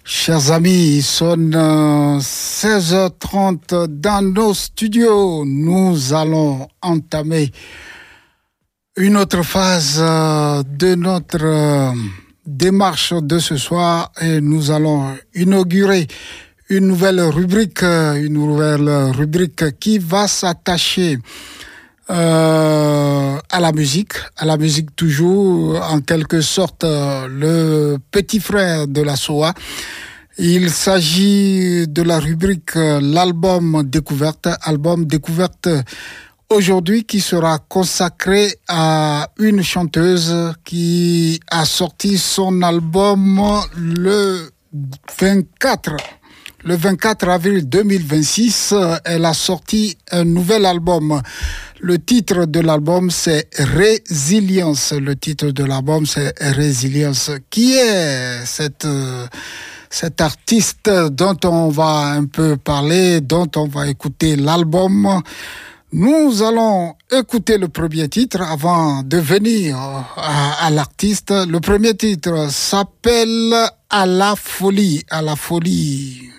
Chers amis, il sonne 16h30 dans nos studios. Nous allons entamer une autre phase de notre démarche de ce soir et nous allons inaugurer une nouvelle rubrique qui va s'attacher à la musique toujours, en quelque sorte le petit frère de la SOA. Il s'agit de la rubrique l'album découverte aujourd'hui qui sera consacré à une chanteuse qui a sorti son album le 24 avril 2026, elle a sorti un nouvel album. Le titre de l'album, c'est Résilience. Qui est cet artiste dont on va un peu parler, dont on va écouter l'album? Nous allons écouter le premier titre avant de venir à l'artiste. Le premier titre s'appelle À la folie.